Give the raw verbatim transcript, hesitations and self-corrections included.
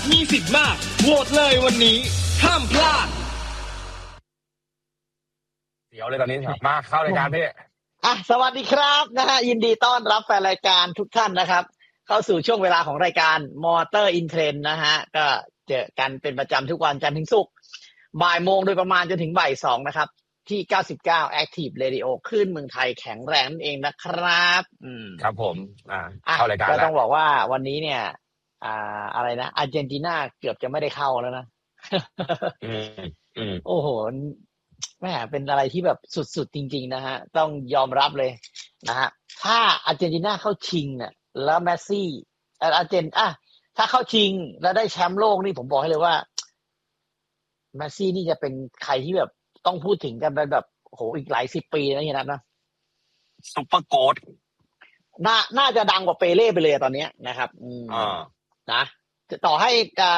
มีสิทธิ์มากโหวตเลยวันนี้ห้ามพลาดเดี๋ยวเลยตอนนี้มาเข้ารายการพี่อ่ะสวัสดีครับนะฮะยินดีต้อนรับแฟนรายการทุกท่านนะครับเข้าสู่ช่วงเวลาของรายการ Motor in Trend นะฮะก็เจอกันเป็นประจำทุกวันจันทร์ถึงศุกร์บ่ายโมงโดยประมาณจนถึงบ่ายสองนะครับที่เก้าสิบเก้า Active Radio คลื่นเมืองไทยแข็งแรงนั่นเองนะครับอืมครับผมอ่าเข้ารายการก็ต้องบอกว่าวันนี้เนี่ยอ่าอะไรนะอาร์เจนตินาเกือบจะไม่ได้เข้าแล้วนะอืมอืมโอ้โหแม่เป็นอะไรที่แบบสุดๆจริงๆนะฮะต้องยอมรับเลยนะฮะถ้าอาร์เจนตินาเข้าชิงเนี่ยแล้วเมสซี่อาร์เจนอ่ะถ้าเข้าชิงแล้วได้แชมป์โลกนี่ผมบอกให้เลยว่าเมสซี่นี่จะเป็นใครที่แบบต้องพูดถึงกันไปแบบโอ้โหอีกหลายสิบปีนะเฮียนัทนะซุปเปอร์โกดน่าน่าจะดังกว่าเปเล่ไปเลยตอนนี้นะครับอืมอ่านะต่อให้